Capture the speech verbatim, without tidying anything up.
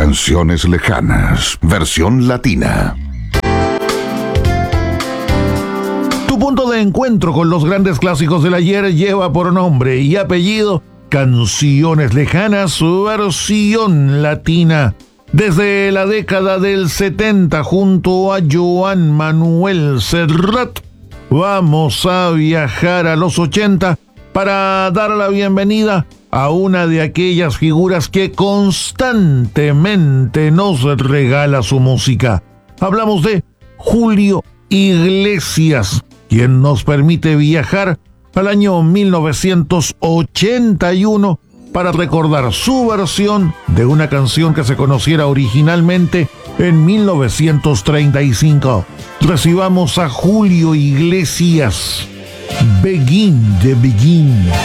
Canciones lejanas, versión latina. Tu punto de encuentro con los grandes clásicos del ayer lleva por nombre y apellido Canciones lejanas, su versión latina. Desde la década del setenta, junto a Joan Manuel Serrat, vamos a viajar a los ochenta para dar la bienvenida a una de aquellas figuras que constantemente nos regala su música. Hablamos de Julio Iglesias, quien nos permite viajar al año mil novecientos ochenta y uno para recordar su versión de una canción que se conociera originalmente en mil novecientos treinta y cinco. Recibamos a Julio Iglesias, Begin de Begin.